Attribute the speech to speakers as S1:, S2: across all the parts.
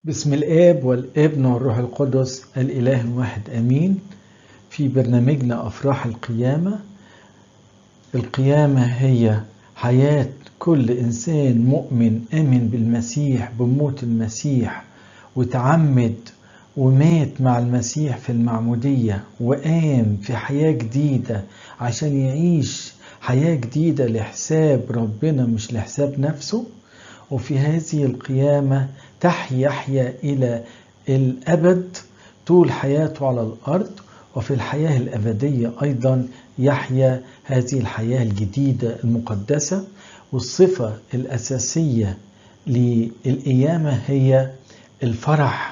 S1: بسم الآب والابن والروح القدس الإله الواحد آمين. في برنامجنا أفراح القيامة. القيامة هي حياة كل إنسان مؤمن آمن بالمسيح بموت المسيح وتعمد ومات مع المسيح في المعمودية وقام في حياة جديدة عشان يعيش حياة جديدة لحساب ربنا مش لحساب نفسه. وفي هذه القيامة يحيا إلى الأبد طول حياته على الأرض، وفي الحياة الأبدية أيضا يحيا هذه الحياة الجديدة المقدسة. والصفة الأساسية للقيامة هي الفرح،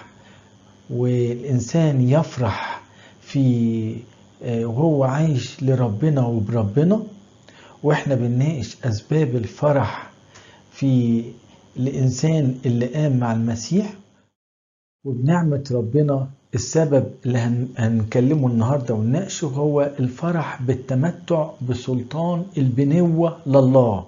S1: والإنسان يفرح في وهو عايش لربنا وبربنا. وإحنا بنناقش أسباب الفرح في الإنسان اللي قام مع المسيح، وبنعمة ربنا السبب اللي هنكلمه النهاردة ونناقشه هو الفرح بالتمتع بسلطان البنوة لله.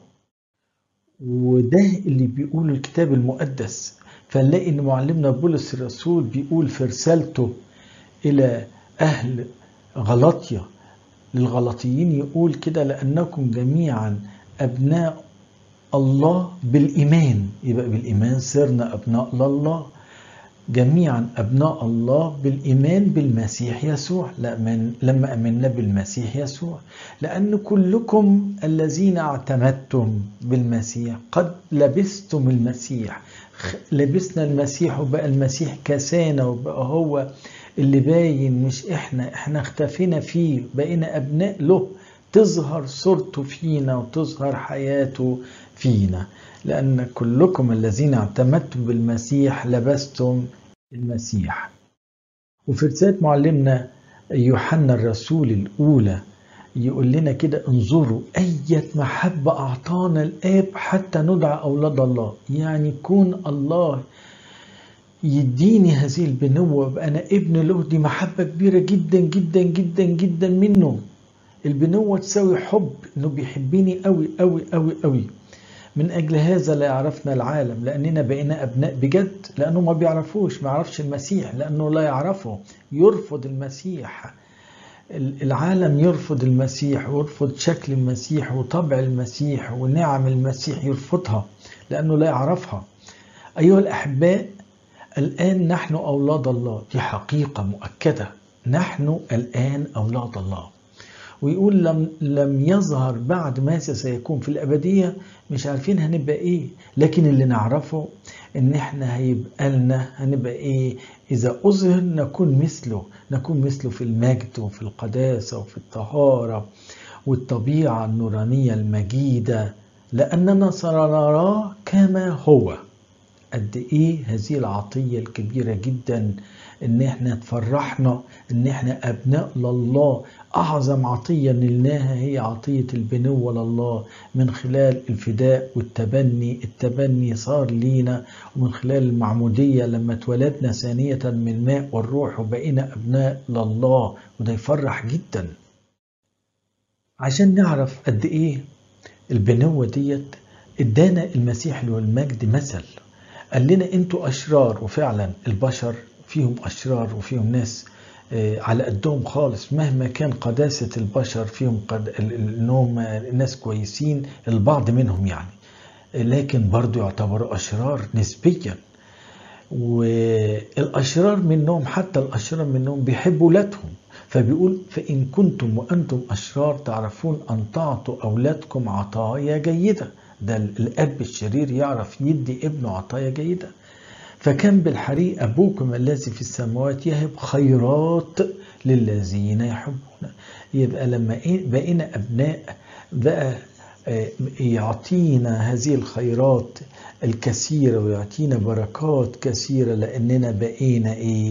S1: وده اللي بيقوله الكتاب المقدس. فنلاقي ان معلمنا بولس الرسول بيقول في رسالته الى اهل غلاطيا للغلاطيين، يقول كده: لانكم جميعا ابناء الله بالإيمان. يبقى بالإيمان صرنا أبناء لله، جميعا أبناء الله بالإيمان بالمسيح يسوع، لما أمنا بالمسيح يسوع. لأن كلكم الذين اعتمدتم بالمسيح قد لبستم المسيح. لبسنا المسيح وبقى المسيح كسانا وبقى هو اللي باين، مش احنا اختفينا فيه، بقينا أبناء له، تظهر صورته فينا وتظهر حياته فينا. لأن كلكم الذين اعتمدتم بالمسيح لبستم المسيح. وفي رسالة معلمنا يوحنا الرسول الأولى يقول لنا كده: انظروا أية محبة أعطانا الآب حتى ندعى أولاد الله. يعني كون الله يديني هذه البنوة وأبقى أنا ابن له، دي محبة كبيرة جدا جدا جدا جدا منه. البنوة تساوي حب، انه بيحبني قوي قوي قوي قوي. من اجل هذا لا يعرفنا العالم لاننا بقينا ابناء بجد، لانه ما بيعرفوش، ما يعرفش المسيح لانه لا يعرفه، يرفض المسيح. العالم يرفض المسيح ويرفض شكل المسيح وطبع المسيح ونعم المسيح، يرفضها لانه لا يعرفها. ايها الاحباء، الان نحن اولاد الله، دي حقيقة مؤكدة، نحن الان اولاد الله. ويقول لم يظهر بعد ماذا سيكون في الأبدية، مش عارفين هنبقى إيه، لكن اللي نعرفه إن إحنا هنبقى إيه إذا أظهر، نكون مثله في المجد وفي القداسة وفي الطهارة والطبيعة النورانية المجيدة، لأننا سنراه كما هو. قد إيه هذه العطية الكبيرة جدا إن إحنا تفرحنا إن إحنا أبناء لله. أعظم عطية نلناها هي عطية البنوة لله من خلال الفداء والتبني. التبني صار لينا، ومن خلال المعمودية لما اتولدنا ثانية من الماء والروح وبقينا أبناء لله، وده يفرح جدا. عشان نعرف قد إيه البنوة ديت، ادانا المسيح له المجد مثل، قال لنا انتوا أشرار. وفعلا البشر فيهم أشرار وفيهم ناس على قدهم خالص، مهما كان قداسة البشر فيهم انهم ناس كويسين البعض منهم يعني، لكن برضو يعتبروا أشرار نسبيا. والأشرار منهم، حتى الأشرار منهم بيحبوا ولادهم. فبيقول: فإن كنتم وأنتم أشرار تعرفون أن تعطوا أولادكم عطايا جيدة. ده الأب الشرير يعرف يدي ابنه عطايا جيدة. فكم بالحري أبوكم الذي في السماوات يهب خيرات للذين يحبون. يبقى لما بقينا أبناء بقى يعطينا هذه الخيرات الكثيرة ويعطينا بركات كثيرة، لأننا بقينا